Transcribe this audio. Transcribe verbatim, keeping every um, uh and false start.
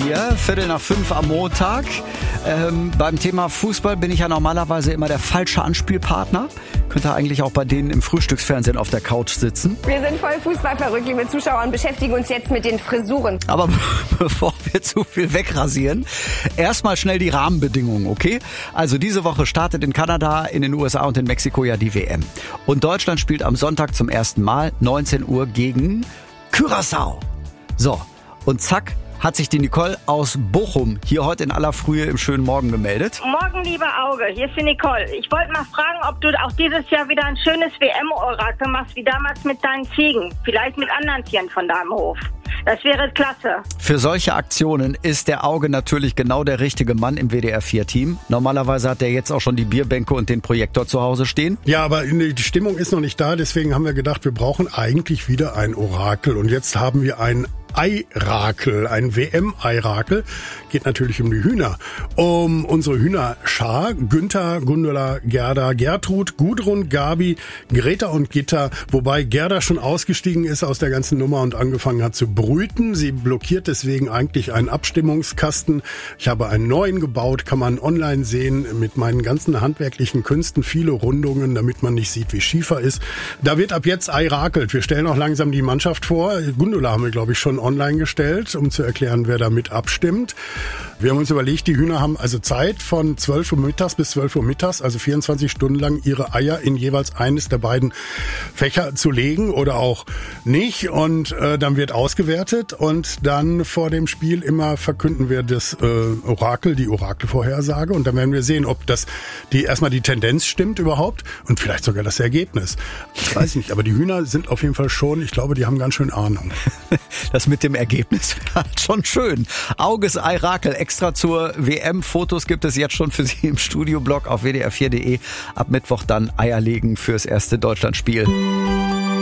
hier, Viertel nach fünf am Montag. Ähm, beim Thema Fußball bin ich ja normalerweise immer der falsche Anspielpartner. Könnte eigentlich auch bei denen im Frühstücksfernsehen auf der Couch sitzen. Wir sind voll fußballverrückt, liebe Zuschauer, und beschäftigen uns jetzt mit den Frisuren. Aber bevor wir zu viel wegrasieren, erstmal schnell die Rahmenbedingungen, okay? Also diese Woche startet in Kanada, in den U S A und in Mexiko ja die W M. Und Deutschland spielt am Sonntag zum ersten Mal neunzehn Uhr gegen Curaçao. So, und zack, hat sich die Nicole aus Bochum hier heute in aller Frühe im schönen Morgen gemeldet. Morgen, liebe Auge, hier ist die Nicole. Ich wollte mal fragen, ob du auch dieses Jahr wieder ein schönes W M-Orakel machst, wie damals mit deinen Ziegen. Vielleicht mit anderen Tieren von deinem Hof. Das wäre klasse. Für solche Aktionen ist der Auge natürlich genau der richtige Mann im W D R vier Team. Normalerweise hat er jetzt auch schon die Bierbänke und den Projektor zu Hause stehen. Ja, aber die Stimmung ist noch nicht da, deswegen haben wir gedacht, wir brauchen eigentlich wieder ein Orakel. Und jetzt haben wir ein Eirakel, ein W M-Eirakel. Geht natürlich um die Hühner. Um unsere Hühnerschar. Günther, Gundula, Gerda, Gertrud, Gudrun, Gabi, Greta und Gitta. Wobei Gerda schon ausgestiegen ist aus der ganzen Nummer und angefangen hat zu brüten. Sie blockiert deswegen eigentlich einen Abstimmungskasten. Ich habe einen neuen gebaut, kann man online sehen, mit meinen ganzen handwerklichen Künsten. Viele Rundungen, damit man nicht sieht, wie Schiefer ist. Da wird ab jetzt Eirakelt. Wir stellen auch langsam die Mannschaft vor. Gundula haben wir, glaube ich, schon online gestellt, um zu erklären, wer damit abstimmt. Wir haben uns überlegt, die Hühner haben also Zeit von zwölf Uhr mittags bis zwölf Uhr mittags, also vierundzwanzig Stunden lang, ihre Eier in jeweils eines der beiden Fächer zu legen oder auch nicht. Und äh, dann wird ausgewertet und dann vor dem Spiel immer verkünden wir das äh, Orakel, die Orakelvorhersage. Und dann werden wir sehen, ob das die erstmal die Tendenz stimmt überhaupt und vielleicht sogar das Ergebnis. Ich weiß nicht, aber die Hühner sind auf jeden Fall schon, ich glaube, die haben ganz schön Ahnung. Das mit dem Ergebnis wäre halt schon schön. Auges Eirakel extra zur W M. Fotos gibt es jetzt schon für Sie im Studioblog auf w d r vier punkt d e. Ab Mittwoch dann Eier legen fürs erste Deutschlandspiel.